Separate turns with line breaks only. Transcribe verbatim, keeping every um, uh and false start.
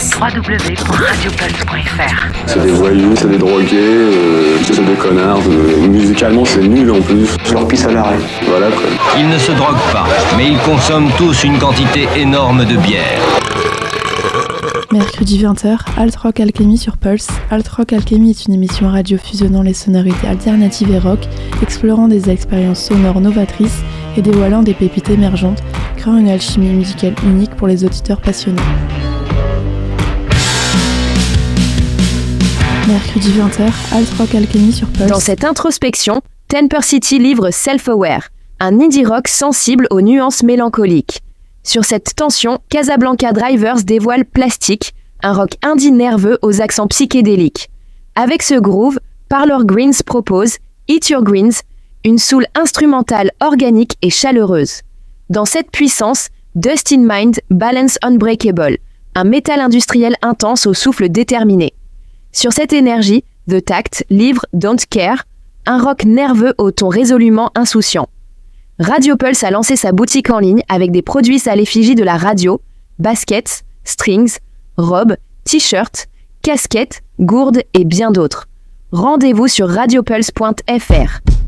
Pulse.
w w w point radio pulse point f r.
C'est des voyous, c'est des drogués, euh, c'est des connards. Euh, musicalement, c'est nul en plus.
Je leur pisse à l'arrêt.
Voilà quoi.
Ils ne se droguent pas, mais ils consomment tous une quantité énorme de bière.
Mercredi vingt heures, Alt Rock Alchemy sur Pulse. Alt Rock Alchemy est une émission radio fusionnant les sonorités alternatives et rock, explorant des expériences sonores novatrices et dévoilant des pépites émergentes, créant une alchimie musicale unique pour les auditeurs passionnés. Mercredi vingt heures, Alt Rock Alchemy sur Pulse.
Dans cette introspection, Temper City livre Self-Aware, un indie rock sensible aux nuances mélancoliques. Sur cette tension, Casablanca Drivers dévoile Plastic, un rock indie nerveux aux accents psychédéliques. Avec ce groove, Parlor Greens propose Eat Your Greens, une soul instrumentale organique et chaleureuse. Dans cette puissance, Dust in Mind balance Unbreakable, un métal industriel intense au souffle déterminé. Sur cette énergie, The Tact livre Don't Care, un rock nerveux au ton résolument insouciant. Radio Pulse a lancé sa boutique en ligne avec des produits à l'effigie de la radio, baskets, strings, robes, t-shirts, casquettes, gourdes et bien d'autres. Rendez-vous sur radio pulse point f r.